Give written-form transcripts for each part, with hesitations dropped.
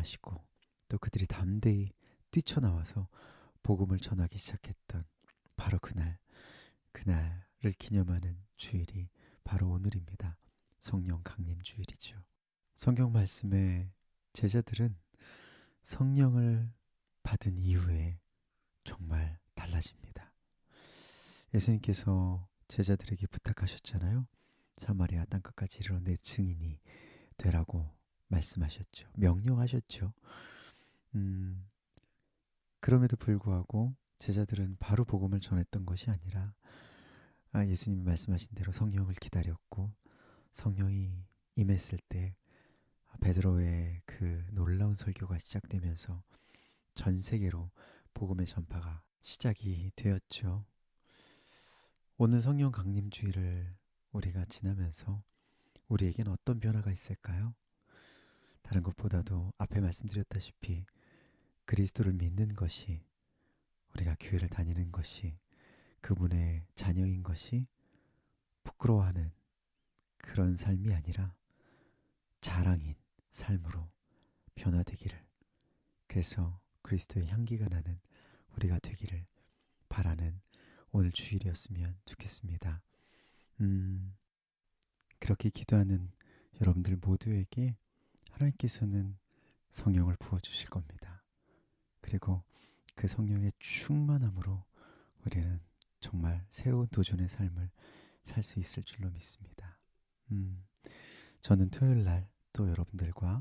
말씀하시고 또 그들이 담대히 뛰쳐나와서 복음을 전하기 시작했던 바로 그날을 기념하는 주일이 바로 오늘입니다. 성령 강림 주일이죠. 성경 말씀에 제자들은 성령을 받은 이후에 정말 달라집니다. 예수님께서 제자들에게 부탁하셨잖아요. 사마리아 땅끝까지 이르러 내 증인이 되라고 말씀하셨죠. 명령하셨죠. 음, 그럼에도 불구하고 제자들은 바로 복음을 전했던 것이 아니라 예수님이 말씀하신 대로 성령을 기다렸고 성령이 임했을 때 베드로의 그 놀라운 설교가 시작되면서 전 세계로 복음의 전파가 시작이 되었죠. 오늘 성령 강림 주일을 우리가 지나면서 우리에겐 어떤 변화가 있을까요? 다른 것보다도 앞에 말씀드렸다시피 그리스도를 믿는 것이, 우리가 교회를 다니는 것이, 그분의 자녀인 것이 부끄러워하는 그런 삶이 아니라 자랑인 삶으로 변화되기를, 그래서 그리스도의 향기가 나는 우리가 되기를 바라는 오늘 주일이었으면 좋겠습니다. 그렇게 기도하는 여러분들 모두에게 하나님께서는 성령을 부어주실 겁니다. 그리고 그 성령의 충만함으로 우리는 정말 새로운 도전의 삶을 살 수 있을 줄로 믿습니다. 저는 토요일 날 또 여러분들과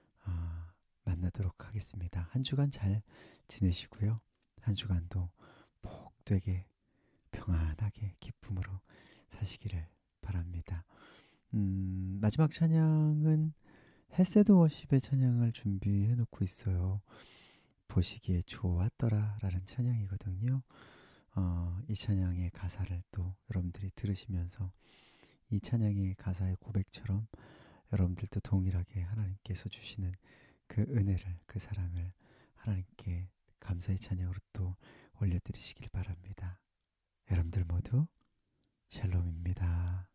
만나도록 하겠습니다. 한 주간 잘 지내시고요. 한 주간도 복되게 평안하게 기쁨으로 사시기를 바랍니다. 마지막 찬양은 헬세드 워십의 찬양을 준비해 놓고 있어요. 보시기에 좋았더라 라는 찬양이거든요. 이 찬양의 가사를 또 여러분들이 들으시면서 이 찬양의 가사의 고백처럼 여러분들도 동일하게 하나님께서 주시는 그 은혜를, 그 사랑을 하나님께 감사의 찬양으로 또 올려드리시길 바랍니다. 여러분들 모두 샬롬입니다.